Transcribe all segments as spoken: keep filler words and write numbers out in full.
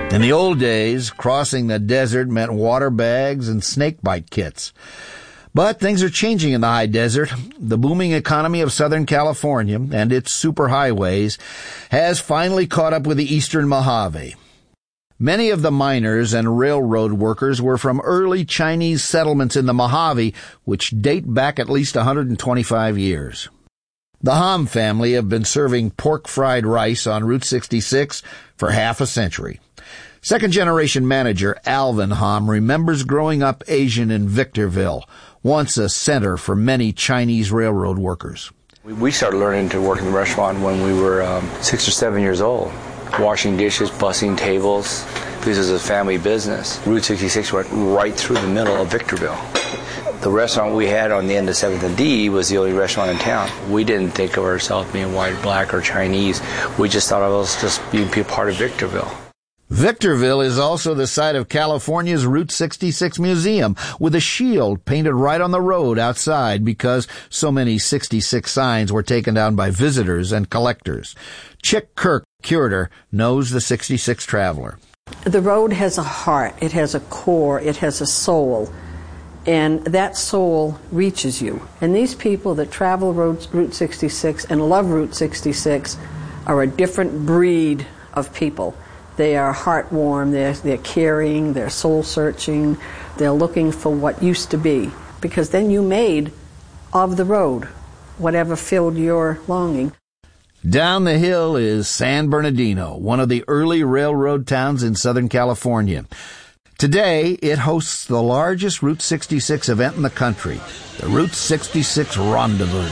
In the old days, crossing the desert meant water bags and snake bite kits. But things are changing in the high desert. The booming economy of Southern California and its superhighways has finally caught up with the Eastern Mojave. Many of the miners and railroad workers were from early Chinese settlements in the Mojave, which date back at least one hundred twenty-five years. The Hom family have been serving pork fried rice on Route sixty-six for half a century. Second-generation manager Alvin Hom remembers growing up Asian in Victorville, once a center for many Chinese railroad workers. We started learning to work in the restaurant when we were um, six or seven years old, washing dishes, bussing tables. This was a family business. Route sixty-six went right through the middle of Victorville. The restaurant we had on the end of seventh and D was the only restaurant in town. We didn't think of ourselves being white, black, or Chinese. We just thought of us just being part of Victorville. Victorville is also the site of California's Route sixty-six Museum, with a shield painted right on the road outside because so many sixty-six signs were taken down by visitors and collectors. Chick Kirk, curator, knows the sixty-six traveler. The road has a heart, it has a core, it has a soul, and that soul reaches you. And these people that travel Route sixty-six and love Route sixty-six are a different breed of people. They are heart-warm, they're, they're caring, they're soul-searching, they're looking for what used to be. Because then you made of the road whatever filled your longing. Down the hill is San Bernardino, one of the early railroad towns in Southern California. Today, it hosts the largest Route sixty-six event in the country, the Route sixty-six Rendezvous.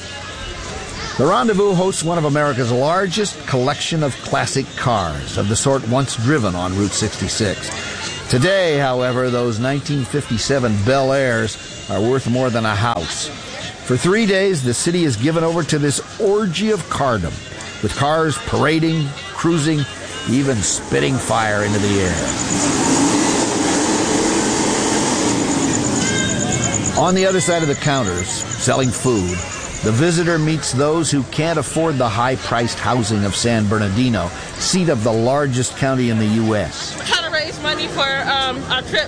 The Rendezvous hosts one of America's largest collection of classic cars, of the sort once driven on Route sixty-six. Today, however, those nineteen fifty-seven Bel Airs are worth more than a house. For three days, the city is given over to this orgy of cardom, with cars parading, cruising, even spitting fire into the air. On the other side of the counters, selling food, the visitor meets those who can't afford the high-priced housing of San Bernardino, seat of the largest county in the U S We're trying to raise money for um, our trip